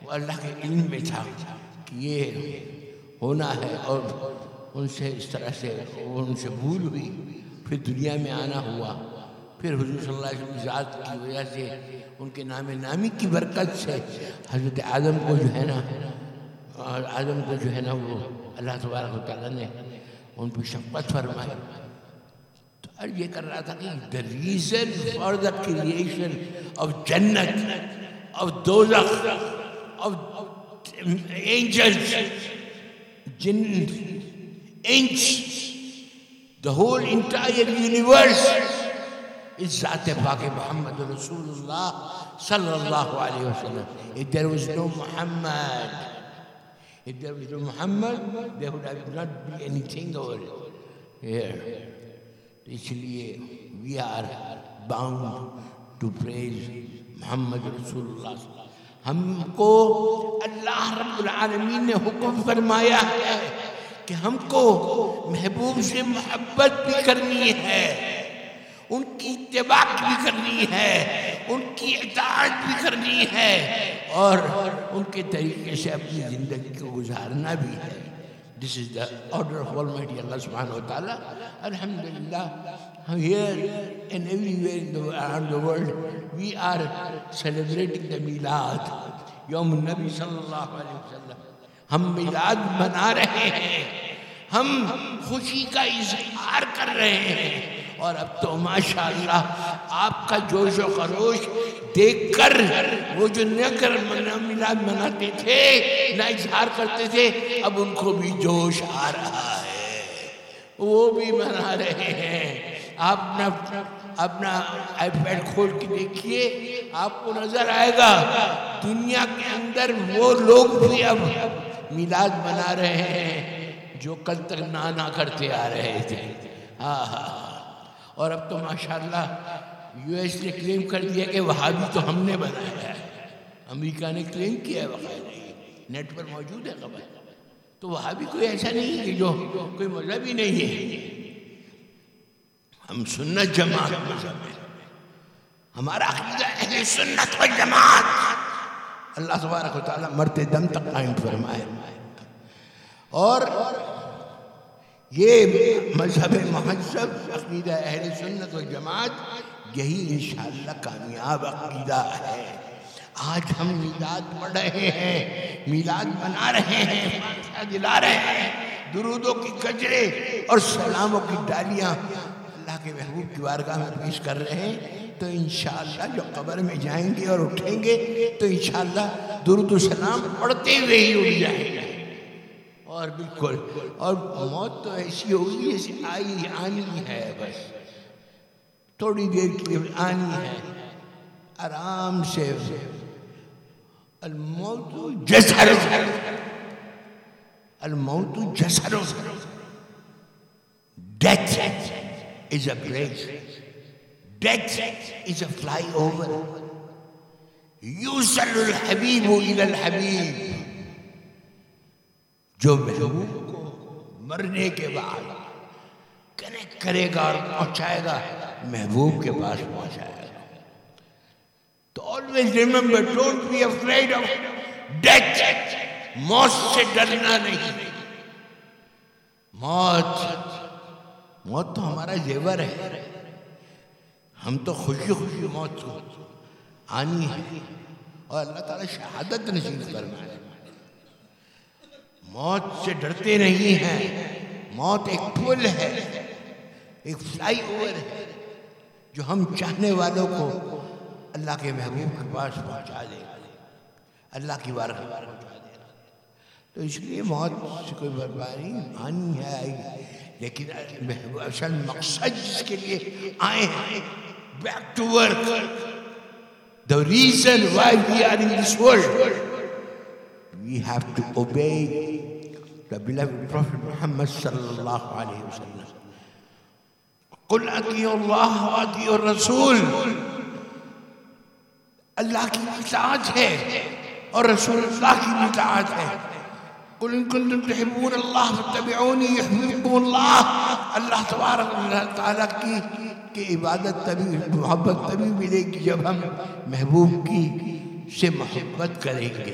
وہ اللہ کے علم میں تھا کہ یہ ہونا ہے، اور ان سے اس طرح سے ان سے بھول ہوئی، پھر دنیا میں آنا ہوا، پھر حضور صلی اللہ علیہ وسلم کی ذات کی وجہ سے، ان کے نام نامی کی برکت سے حضرت آدم کو جو ہے نا وہ اللہ تبارک و تعالیٰ نے ان پہ شفقت فرمائی۔ تو عرض یہ کر رہا تھا کہ the reason for the creation of جنت، of دوزخ، of angels، جن، انس، the whole entire universe is ذات پاک محمد رسول اللہ صلی اللہ علیہ وسلم۔ If there was no Muhammad, there would have not been anything over here. اس لیے we are bound to praise محمد رسول اللہ۔ ہم کو اللہ رب العالمین نے حکم فرمایا ہے کہ ہم کو محبوب سے محبت بھی کرنی ہے، ان کی اتباع بھی کرنی ہے، ان کی اطاعت بھی کرنی ہے، اور ان کے طریقے سے اپنی زندگی کو گزارنا بھی ہے۔ This is the order of Almighty Allah subhanahu wa ta'ala. Alhamdulillah, here and everywhere around the world, we are celebrating the Milad, Yawm al-Nabi sallallahu alayhi wa sallam۔ ہم میلاد منا رہے ہیں، ہم خوشی کا اظہار کر رہے ہیں، اور اب تو ماشاءاللہ آپ کا جوش و خروش دیکھ کر وہ جو میلاد مناتے تھے، نہ اظہار کرتے تھے، اب ان کو بھی جوش آ رہا ہے، وہ بھی منا رہے ہیں۔ آپ اپنا آئی پیڈ کھول کے دیکھیے، آپ کو نظر آئے گا دنیا کے اندر وہ لوگ بھی اب میلاد منا رہے ہیں جو کل تک نہ کرتے آ رہے تھے۔ اور اب تو ماشاءاللہ یو ایس نے کلیم کر دیا کہ وہابی تو ہم نے بنایا ہے، امریکہ نے کلیم کیا ہے، باقاعدہ نیٹ پر موجود ہے خبر۔ تو وہابی کوئی ایسا نہیں کہ جو کوئی مذہب ہی نہیں ہے، ہم سنت جماعت مذہب ہے، ہمارا عقیدہ اہل سنت و جماعت، اللہ تبارک و تعالیٰ مرتے دم تک قائم فرمائے۔ اور یہ مذہب مہذب عقیدہ اہل سنت و جماعت، یہی انشاءاللہ کامیاب عقیدہ ہے۔ آج ہم میلاد پڑھ رہے ہیں، میلاد منا رہے ہیں، فاتحہ دلا رہے ہیں، درودوں کی کجرے اور سلاموں کی ڈالیاں اللہ کے محبوب کی بارگاہ میں پیش کر رہے ہیں، تو انشاءاللہ جو قبر میں جائیں گے اور اٹھیں گے تو انشاءاللہ درود و سلام پڑھتے ہوئے ہی اٹھ جائیں گے۔ اور بالکل، اور موت تو ایسی ہوگی جیسے آنی ہے، بس تھوڑی دیر کے لیے آنی ہے، آرام سے۔ الموت جسر، الموت جسر، death is a place، death is a fly over، یوصل الحبیب الى الحبیب، جو محبوب کو مرنے کے بعد کنیکٹ کرے گا اور پہنچائے گا محبوب کے پاس پہنچائے گا۔ تو always remember, don't be afraid of death، موت سے ڈرنا نہیں۔ موت تو ہمارا زیور ہے، ہم تو خوشی خوشی موت کو آنی ہے، اور اللہ تعالیٰ شہادت نصیب فرمائے۔ موت سے ڈرتے نہیں ہیں، موت ایک پل ہے، ایک فلائی اوور ہے، جو ہم چاہنے والوں کو اللہ کے محبوب کے پاس پہنچا دے گا، اللہ کی بارگاہ میں پہنچا دے گا۔ تو اس لیے موت سے کوئی بربادی آنی ہے، آئی، لیکن اصل مقصد جس کے لیے آئے ہیں، back to work, the reason why we are in this world، we have to obey the beloved Prophet Muhammad sallallahu alayhi wa sallam۔ قُلْ أَطِيعُوا اللَّهَ وَأَطِيعُوا الرَّسُولَ، اللہ کی اطاعت ہے اور رسول اللہ کی اطاعت ہے۔ قُلْ إِن كُنتُمْ تُحِبُّونَ اللَّهَ فَاتَّبِعُونِي يُحْبِبْكُمُ اللَّهُ، اللہ تبارک و تعالیٰ کی عبادت تبھی، محبت تبھی ملے گی جب ہم محبوب کی سے محبت کریں گے۔